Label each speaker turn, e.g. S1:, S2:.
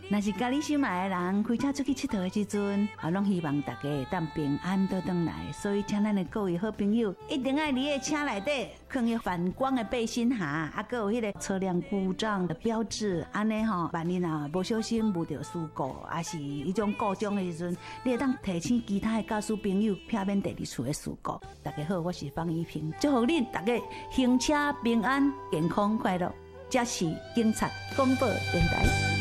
S1: 若是家己心爱的人开车出去佚佗的时阵，拢希望大家会当平安倒转来。所以，请咱的各位好朋友一定要伫个车内底放迄反光的背心鞋，还有迄个车辆故障的标志，安尼吼，万一无小心遇到事故，还是迄种故障的时阵，你会当提醒其他的驾驶朋友，避免第二次的事故。大家好，我是方怡萍，祝福恁大家行车平安、健康快乐。这是警察广播电台。